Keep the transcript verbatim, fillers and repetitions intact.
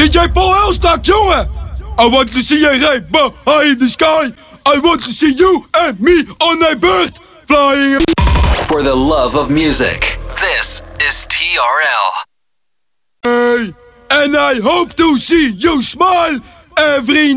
D J Paul Elstak, jongen! I want to see a rainbow high in the sky. I want to see you and me on a bird flying. For the love of music, this is T R L. Hey, and I hope to see you smile every